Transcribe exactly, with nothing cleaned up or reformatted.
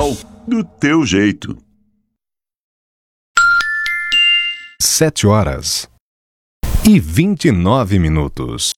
Natal do teu jeito. Sete horas e vinte e nove minutos.